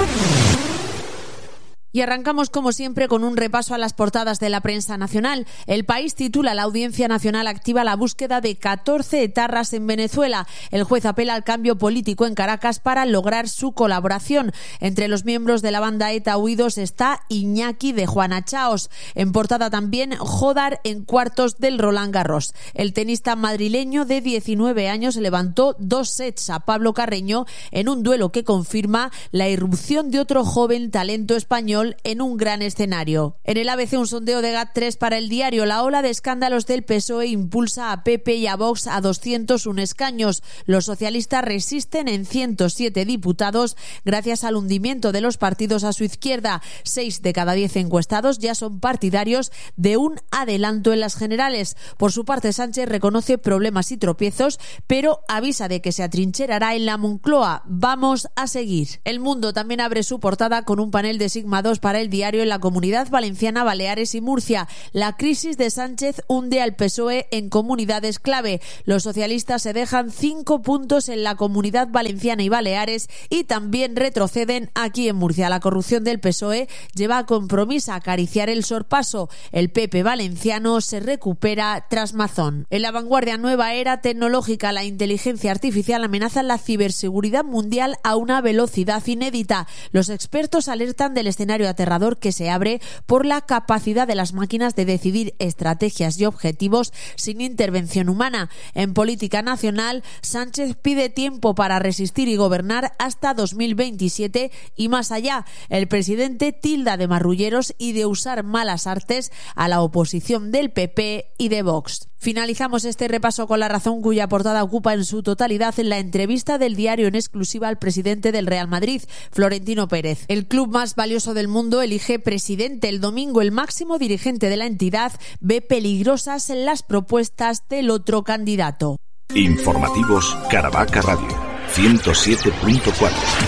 Y arrancamos como siempre con un repaso a las portadas de la prensa nacional. El País titula: la Audiencia Nacional activa la búsqueda de 14 etarras en Venezuela. El juez apela al cambio político en Caracas para lograr su colaboración. Entre los miembros de la banda ETA huidos está Iñaki de Juana Chaos. En portada también Jodar en cuartos del Roland Garros. El tenista madrileño de 19 años levantó 2 sets a Pablo Carreño en un duelo que confirma la irrupción de otro joven talento español en un gran escenario. En el ABC, un sondeo de GAT3 para El Diario: la ola de escándalos del PSOE impulsa a PP y a Vox a 201 escaños. Los socialistas resisten en 107 diputados gracias al hundimiento de los partidos a su izquierda. 6 de cada 10 encuestados ya son partidarios de un adelanto en las generales. Por su parte, Sánchez reconoce problemas y tropiezos, pero avisa de que se atrincherará en la Moncloa. Vamos a seguir. El Mundo también abre su portada con un panel de Sigma 2 para El Diario en la Comunidad Valenciana, Baleares y Murcia. La crisis de Sánchez hunde al PSOE en comunidades clave. Los socialistas se dejan 5 puntos en la Comunidad Valenciana y Baleares y también retroceden aquí en Murcia. La corrupción del PSOE lleva a Compromís a acariciar el sorpaso. El PP valenciano se recupera tras Mazón. En La Vanguardia, nueva era tecnológica. La inteligencia artificial amenaza la ciberseguridad mundial a una velocidad inédita. Los expertos alertan del escenario aterrador que se abre por la capacidad de las máquinas de decidir estrategias y objetivos sin intervención humana. En política nacional, Sánchez pide tiempo para resistir y gobernar hasta 2027 y más allá. El presidente tilda de marrulleros y de usar malas artes a la oposición del PP y de Vox. Finalizamos este repaso con La Razón, cuya portada ocupa en su totalidad la entrevista del Diario en exclusiva al presidente del Real Madrid, Florentino Pérez. El club más valioso del mundo elige presidente. El domingo, el máximo dirigente de la entidad ve peligrosas las propuestas del otro candidato. Informativos Caravaca Radio 107.4.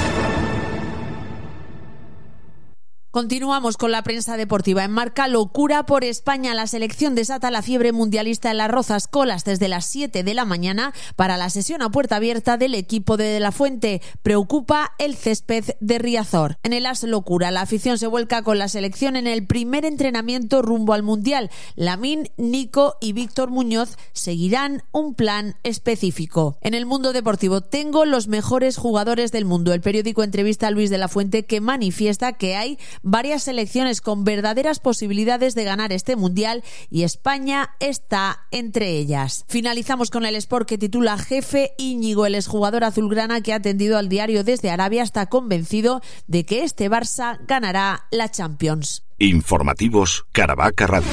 Continuamos con la prensa deportiva. En Marca, locura por España. La selección desata la fiebre mundialista en las Rozas. Colas desde las 7 de la mañana para la sesión a puerta abierta del equipo de la Fuente. Preocupa el césped de Riazor. En el As, locura. La afición se vuelca con la selección en el primer entrenamiento rumbo al Mundial. Lamine, Nico y Víctor Muñoz seguirán un plan específico. En el mundo deportivo, tengo los mejores jugadores del mundo. El periódico entrevista a Luis de la Fuente, que manifiesta que hay varias selecciones con verdaderas posibilidades de ganar este Mundial y España está entre ellas. Finalizamos con el Sport, que titula: jefe Íñigo, el exjugador azulgrana que ha atendido al Diario desde Arabia, está convencido de que este Barça ganará la Champions. Informativos Caravaca Radio.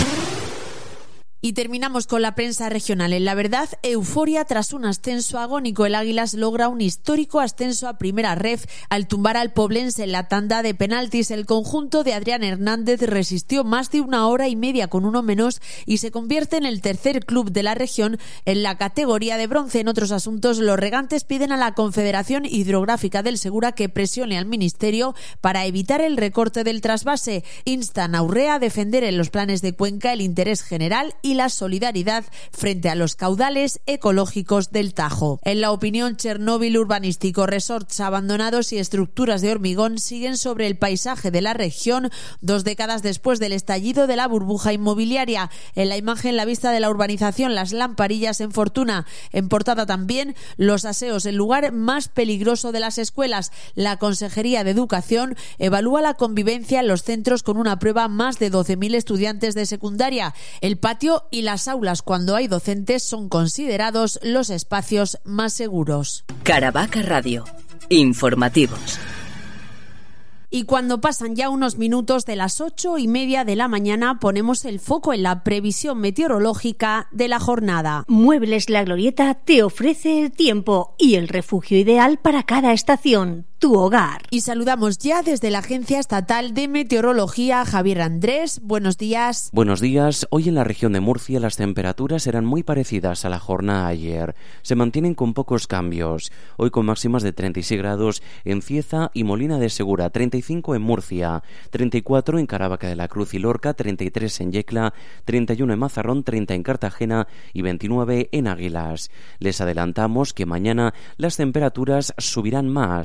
Y terminamos con la prensa regional. En La Verdad, euforia tras un ascenso agónico. El Águilas logra un histórico ascenso a Primera Ref al tumbar al Poblense en la tanda de penaltis. El conjunto de Adrián Hernández resistió más de 1 hora y media con uno menos y se convierte en el tercer club de la región en la categoría de bronce. En otros asuntos, los regantes piden a la Confederación Hidrográfica del Segura que presione al Ministerio para evitar el recorte del trasvase. Instan a Urrea a defender en los planes de Cuenca el interés general y la solidaridad frente a los caudales ecológicos del Tajo. En La Opinión, Chernóbil urbanístico, resorts abandonados y estructuras de hormigón siguen sobre el paisaje de la región 2 décadas después del estallido de la burbuja inmobiliaria. En La Imagen, la vista de la urbanización Las Lamparillas en Fortuna. En portada también, los aseos, el lugar más peligroso de las escuelas. La Consejería de Educación evalúa la convivencia en los centros con una prueba más de 12.000 estudiantes de secundaria. El patio y las aulas, cuando hay docentes, son considerados los espacios más seguros. Caravaca Radio. Informativos. Y cuando pasan ya unos minutos de las 8:30 de la mañana, ponemos el foco en la previsión meteorológica de la jornada. Muebles La Glorieta te ofrece el tiempo y el refugio ideal para cada estación. Tu hogar. Y saludamos ya desde la Agencia Estatal de Meteorología a Javier Andrés. Buenos días. Buenos días. Hoy en la región de Murcia las temperaturas serán muy parecidas a la jornada ayer. Se mantienen con pocos cambios. Hoy con máximas de 36 grados en Cieza y Molina de Segura, 35 en Murcia, 34 en Caravaca de la Cruz y Lorca, 33 en Yecla, 31 en Mazarrón, 30 en Cartagena y 29 en Águilas. Les adelantamos que mañana las temperaturas subirán más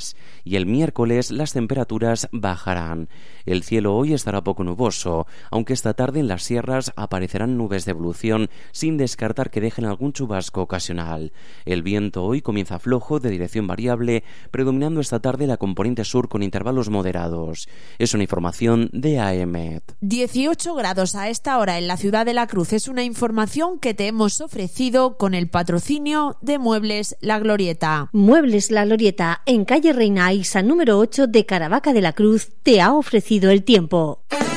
y el miércoles las temperaturas bajarán. El cielo hoy estará poco nuboso, aunque esta tarde en las sierras aparecerán nubes de evolución sin descartar que dejen algún chubasco ocasional. El viento hoy comienza flojo de dirección variable, predominando esta tarde la componente sur con intervalos moderados. Es una información de AEMET. 18 grados a esta hora en la ciudad de La Cruz. Es una información que te hemos ofrecido con el patrocinio de Muebles La Glorieta. Muebles La Glorieta, en calle Reina Isa número 8 de Caravaca de la Cruz, te ha ofrecido el tiempo.